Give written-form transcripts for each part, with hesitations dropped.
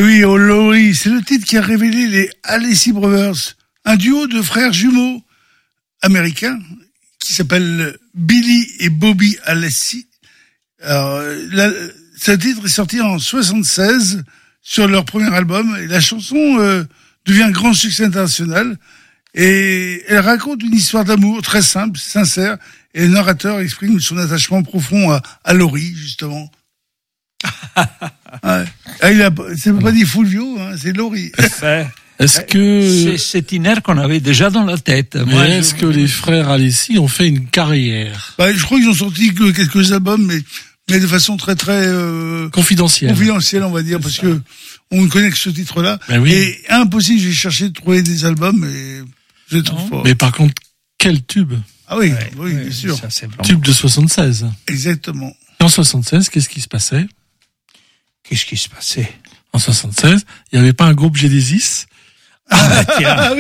oui, Oh Laurie, c'est le titre qui a révélé les Alessi Brothers, un duo de frères jumeaux américains qui s'appellent Billy et Bobby Alessi. Alors, ce titre est sorti en 76 sur leur premier album et la chanson devient un grand succès international et elle raconte une histoire d'amour très simple, sincère et le narrateur exprime son attachement profond à Laurie, justement. Ouais. C'est pas dit Fulvio, hein, c'est Laurie. Est-ce que c'est une air qu'on avait déjà dans la tête. Mais est-ce que les frères Alessi ont fait une carrière? Je crois qu'ils ont sorti que quelques albums, mais de façon très confidentielle, on va dire, parce que on ne connaît que ce titre-là. Oui. Et impossible, j'ai cherché de trouver des albums, et je les trouve pas. Mais par contre, quel tube? Ah oui, bien sûr. Ça, c'est vraiment... Tube de 76. Exactement. En 76, qu'est-ce qui se passait? Qu'est-ce qui se passait? En 76, il n'y avait pas un groupe Genesis? Tiens. Ah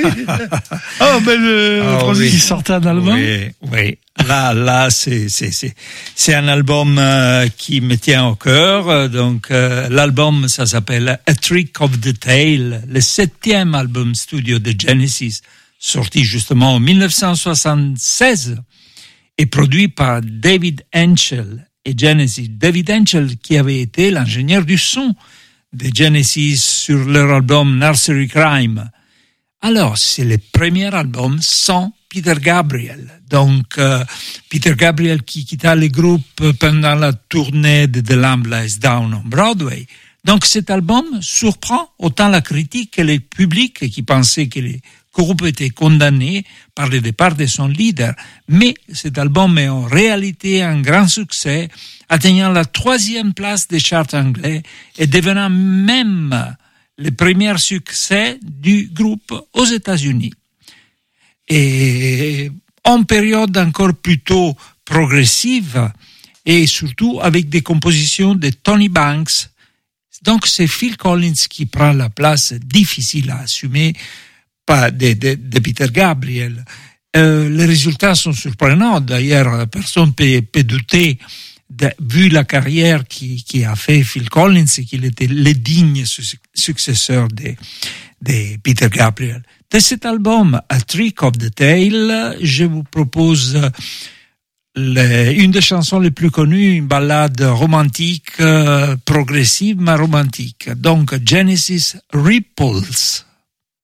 oui. Qui sortait un album? Oui. Là, c'est un album qui me tient au cœur. Donc, l'album, ça s'appelle A Trick of the Tail, le 7e album studio de Genesis, sorti justement en 1976 et produit par David Henschel et Genesis. David Henschel qui avait été l'ingénieur du son de Genesis sur leur album Nursery Crime. Alors, c'est le premier album sans Peter Gabriel. Donc, Peter Gabriel qui quitta le groupe pendant la tournée de The Lamb Lies Down on Broadway. Donc, cet album surprend autant la critique que le public qui pensait que le groupe était condamné par le départ de son leader. Mais cet album est en réalité un grand succès, atteignant la 3e place des charts anglais et devenant même le premier succès du groupe aux États-Unis. Et en période encore plutôt progressive et surtout avec des compositions de Tony Banks. Donc c'est Phil Collins qui prend la place difficile à assumer de Peter Gabriel. Les résultats sont surprenants. D'ailleurs, personne peut douter, vu la carrière qui a fait Phil Collins, et qu'il était le digne successeur de Peter Gabriel. De cet album, A Trick of the Tail, je vous propose une des chansons les plus connues, une ballade romantique, progressive mais romantique. Donc, Genesis Ripples.